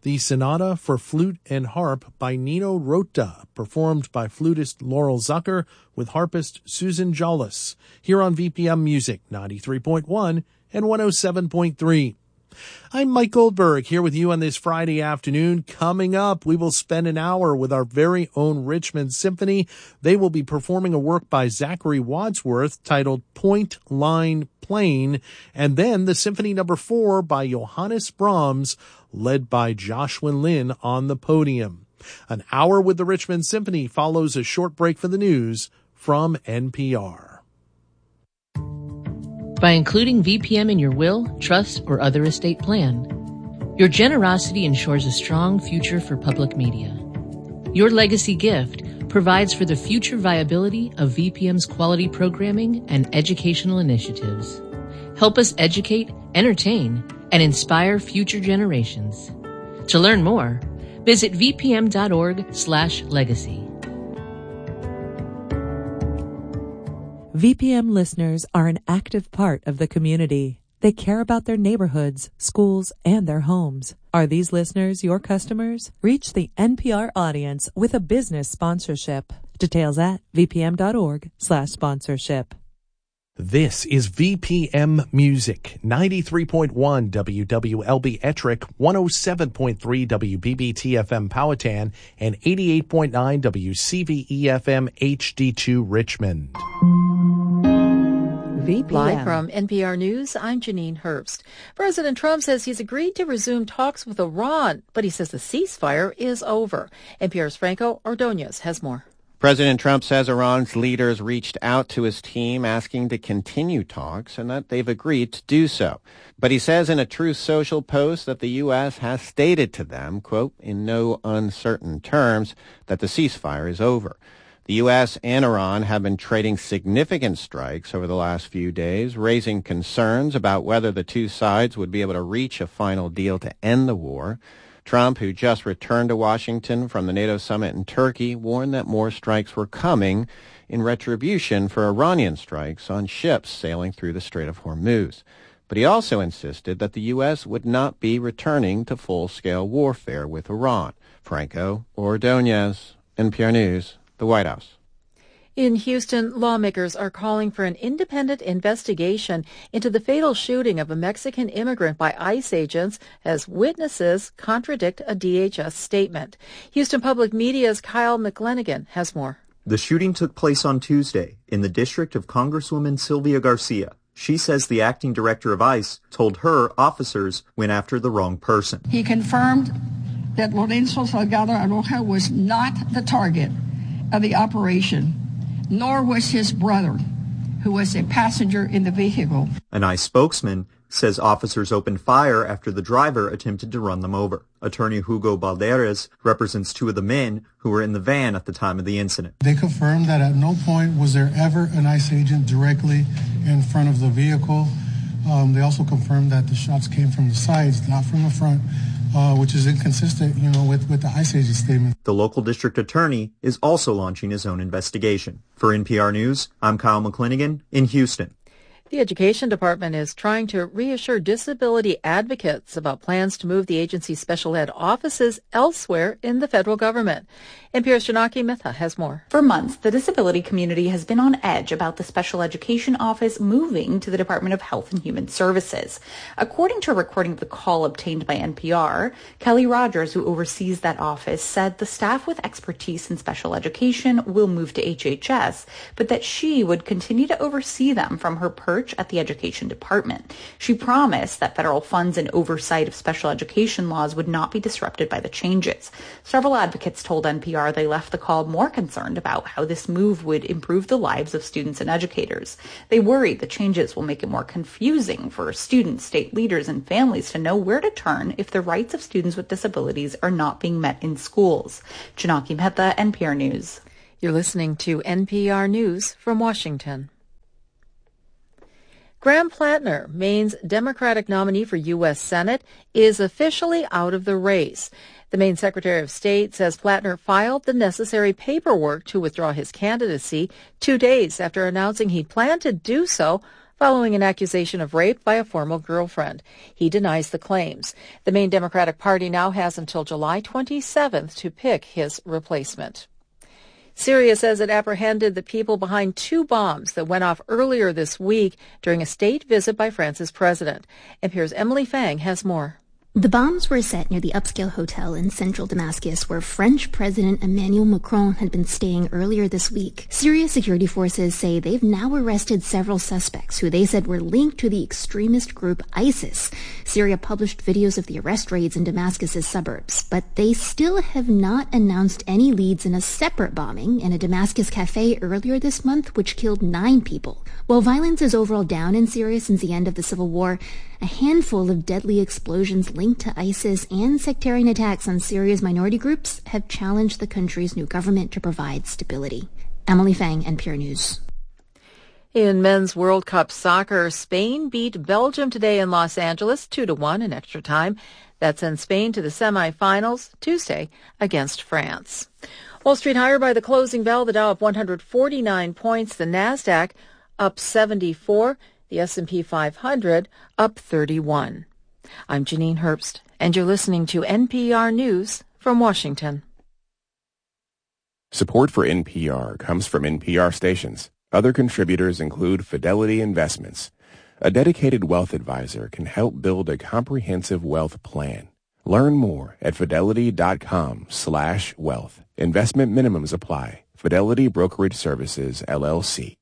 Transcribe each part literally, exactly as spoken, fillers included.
the Sonata for Flute and Harp by Nino Rota, performed by flutist Laurel Zucker with harpist Susan Jollis, here on V P M Music ninety-three point one and one oh seven point three. I'm Mike Goldberg here with you on this Friday afternoon. Coming up, we will spend an hour with our very own Richmond Symphony. They will be performing a work by Zachary Wadsworth titled Point Line Plain, and then the Symphony Number Four by Johannes Brahms, led by Joshua Lin on the podium. An hour with the Richmond Symphony follows a short break for the news from N P R. By including V P M in your will, trust, or other estate plan, your generosity ensures a strong future for public media. Your legacy gift provides for the future viability of V P M's quality programming and educational initiatives. Help us educate, entertain, and inspire future generations. To learn more, visit vpm.org slash legacy. V P M listeners are an active part of the community. They care about their neighborhoods, schools, and their homes. Are these listeners your customers? Reach the N P R audience with a business sponsorship. Details at vpm.org slash sponsorship. This is V P M Music, ninety-three point one W W L B Ettrick, one oh seven point three W B B T F M Powhatan, and eighty-eight point nine W C V E F M H D two Richmond. V P M. Live from N P R News, I'm Janine Herbst. President Trump says he's agreed to resume talks with Iran, but he says the ceasefire is over. N P R's Franco Ordonez has more. President Trump says Iran's leaders reached out to his team asking to continue talks and that they've agreed to do so. But he says in a Truth Social post that the U S has stated to them, quote, in no uncertain terms, that the ceasefire is over. The U S and Iran have been trading significant strikes over the last few days, raising concerns about whether the two sides would be able to reach a final deal to end the war. Trump, who just returned to Washington from the NATO summit in Turkey, warned that more strikes were coming in retribution for Iranian strikes on ships sailing through the Strait of Hormuz. But he also insisted that the U S would not be returning to full-scale warfare with Iran. Franco Ordonez, N P R News, the White House. In Houston, lawmakers are calling for an independent investigation into the fatal shooting of a Mexican immigrant by ICE agents as witnesses contradict a D H S statement. Houston Public Media's Kyle McLennigan has more. The shooting took place on Tuesday in the district of Congresswoman Sylvia Garcia. She says the acting director of ICE told her officers went after the wrong person. He confirmed that Lorenzo Salgado Aroja was not the target of the operation, nor was his brother, who was a passenger in the vehicle. An ICE spokesman says officers opened fire after the driver attempted to run them over. Attorney Hugo Balderas represents two of the men who were in the van at the time of the incident. They confirmed that at no point was there ever an ICE agent directly in front of the vehicle. Um, they also confirmed that the shots came from the sides, not from the front. Uh, which is inconsistent, you know, with, with the ICE agent statement. The local district attorney is also launching his own investigation. For N P R News, I'm Kyle McLennigan in Houston. The Education Department is trying to reassure disability advocates about plans to move the agency's special ed offices elsewhere in the federal government. N P R's Janaki Mehta has more. For months, the disability community has been on edge about the special education office moving to the Department of Health and Human Services. According to a recording of the call obtained by N P R, Kelly Rogers, who oversees that office, said the staff with expertise in special education will move to H H S, but that she would continue to oversee them from her perch at the Education Department. She promised that federal funds and oversight of special education laws would not be disrupted by the changes. Several advocates told N P R they left the call more concerned about how this move would improve the lives of students and educators. They worried the changes will make it more confusing for students, state leaders, and families to know where to turn if the rights of students with disabilities are not being met in schools. Janaki Mehta, N P R News. You're listening to N P R News from Washington. Graham Plattner, Maine's Democratic nominee for U S Senate, is officially out of the race. The Maine Secretary of State says Plattner filed the necessary paperwork to withdraw his candidacy two days after announcing he planned to do so following an accusation of rape by a former girlfriend. He denies the claims. The main Democratic Party now has until July twenty-seventh to pick his replacement. Syria says it apprehended the people behind two bombs that went off earlier this week during a state visit by France's president. N P R's Emily Fang has more. The bombs were set near the upscale hotel in central Damascus where French President Emmanuel Macron had been staying earlier this week. Syria security forces say they've now arrested several suspects who they said were linked to the extremist group ISIS. Syria published videos of the arrest raids in Damascus's suburbs, but they still have not announced any leads in a separate bombing in a Damascus cafe earlier this month, which killed nine people. While violence is overall down in Syria since the end of the civil war, a handful of deadly explosions linked to ISIS and sectarian attacks on Syria's minority groups have challenged the country's new government to provide stability. Emily Fang, N P R News. In men's World Cup soccer, Spain beat Belgium today in Los Angeles two to one in extra time. That sends Spain to the semifinals Tuesday against France. Wall Street higher by the closing bell, the Dow up one hundred forty-nine points, the Nasdaq up seventy-four, the S and P five hundred up thirty-one. I'm Janine Herbst, and you're listening to N P R News from Washington. Support for N P R comes from N P R stations. Other contributors include Fidelity Investments. A dedicated wealth advisor can help build a comprehensive wealth plan. Learn more at fidelity.com slash wealth. Investment minimums apply. Fidelity Brokerage Services, L L C.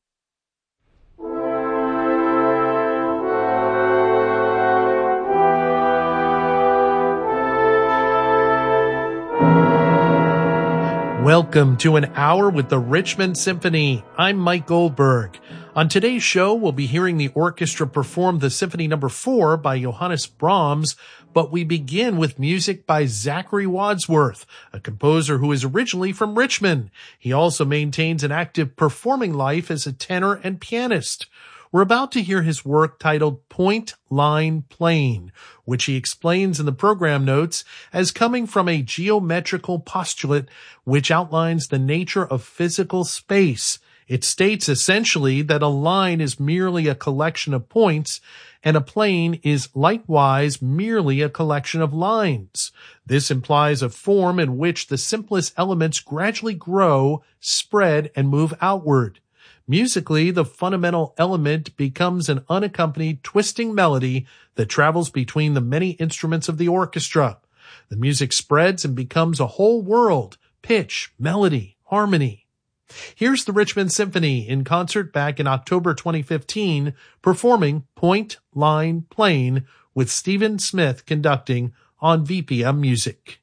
Welcome to an hour with the Richmond Symphony. I'm Mike Goldberg. On today's show, we'll be hearing the orchestra perform the Symphony Number four by Johannes Brahms, but we begin with music by Zachary Wadsworth, a composer who is originally from Richmond. He also maintains an active performing life as a tenor and pianist. We're about to hear his work titled Point Line Plane, which he explains in the program notes as coming from a geometrical postulate which outlines the nature of physical space. It states essentially that a line is merely a collection of points and a plane is likewise merely a collection of lines. This implies a form in which the simplest elements gradually grow, spread, and move outward. Musically, the fundamental element becomes an unaccompanied twisting melody that travels between the many instruments of the orchestra. The music spreads and becomes a whole world, pitch, melody, harmony. Here's the Richmond Symphony in concert back in October twenty fifteen, performing Point Line Plane with Stephen Smith conducting on V P M Music.